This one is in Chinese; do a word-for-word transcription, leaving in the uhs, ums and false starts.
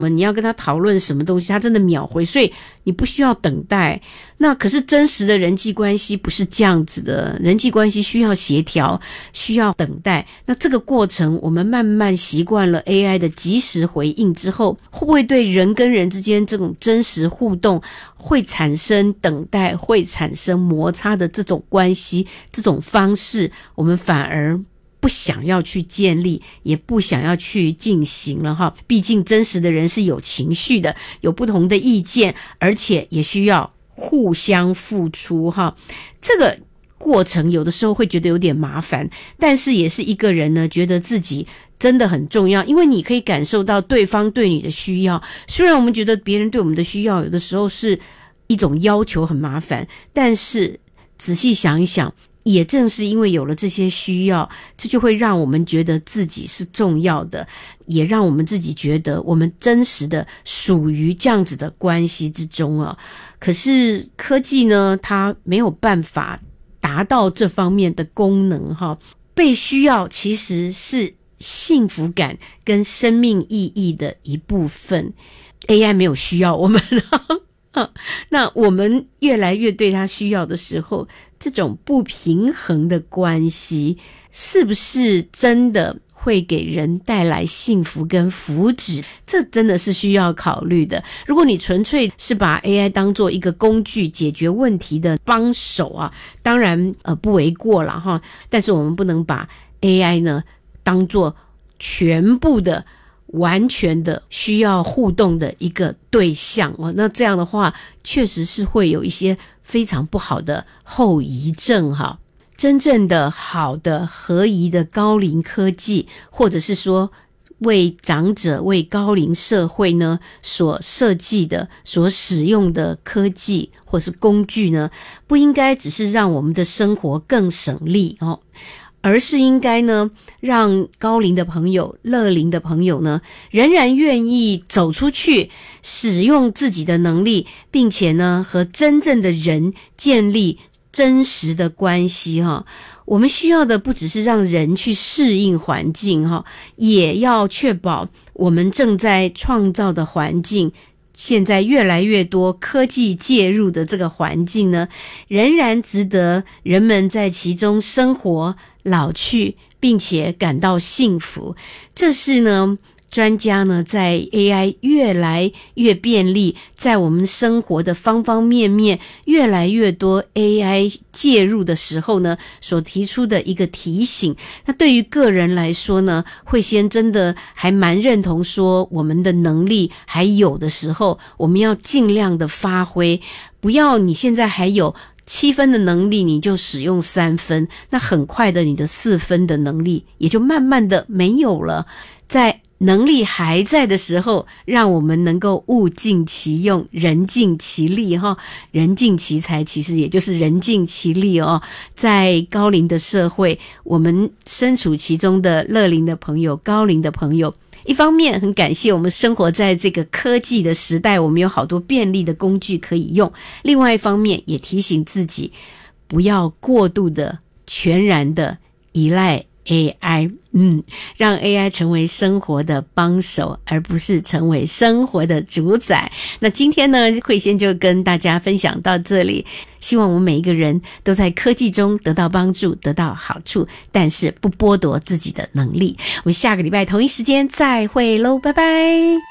你要跟他讨论什么东西，他真的秒回，所以你不需要等待。那可是真实的人际关系不是这样子的，人际关系需要协调，需要等待。那这个过程我们慢慢习惯了 A I 的及时回应之后，会不会对人跟人之间这种真实互动会产生等待，会产生摩擦的这种关系，这种方式我们反而不想要去建立，也不想要去进行了哈。毕竟真实的人是有情绪的，有不同的意见，而且也需要互相付出哈。这个过程有的时候会觉得有点麻烦，但是也是一个人呢觉得自己真的很重要，因为你可以感受到对方对你的需要。虽然我们觉得别人对我们的需要有的时候是一种要求很麻烦，但是仔细想一想，也正是因为有了这些需要，这就会让我们觉得自己是重要的，也让我们自己觉得我们真实的属于这样子的关系之中啊。可是科技呢，它没有办法达到这方面的功能哈。被需要其实是幸福感跟生命意义的一部分。A I 没有需要我们啊，那我们越来越对它需要的时候，这种不平衡的关系是不是真的会给人带来幸福跟福祉？这真的是需要考虑的。如果你纯粹是把 A I 当作一个工具，解决问题的帮手啊，当然呃不为过啦哈。但是我们不能把 A I 呢当作全部的完全的需要互动的一个对象哦，那这样的话确实是会有一些非常不好的后遗症哈。真正的好的合宜的高龄科技，或者是说为长者为高龄社会呢所设计的所使用的科技或是工具呢，不应该只是让我们的生活更省力哦，而是应该呢让高龄的朋友乐龄的朋友呢仍然愿意走出去使用自己的能力，并且呢和真正的人建立真实的关系哈。我们需要的不只是让人去适应环境哈，也要确保我们正在创造的环境，现在越来越多科技介入的这个环境呢，仍然值得人们在其中生活老去，并且感到幸福。这是呢专家呢在 A I 越来越便利，在我们生活的方方面面越来越多 A I 介入的时候呢所提出的一个提醒。那对于个人来说呢，会先真的还蛮认同说，我们的能力还有的时候我们要尽量的发挥，不要你现在还有七分的能力你就使用三分，那很快的你的四分的能力也就慢慢的没有了。在能力还在的时候，让我们能够物尽其用，人尽其力哈，人尽其才其实也就是人尽其力哦。在高龄的社会，我们身处其中的乐龄的朋友、高龄的朋友，一方面很感谢我们生活在这个科技的时代，我们有好多便利的工具可以用，另外一方面也提醒自己不要过度的全然的依赖A I， 嗯，让 A I 成为生活的帮手，而不是成为生活的主宰。那今天呢，慧仙就跟大家分享到这里，希望我们每一个人都在科技中得到帮助，得到好处，但是不剥夺自己的能力。我们下个礼拜同一时间再会喽，拜拜。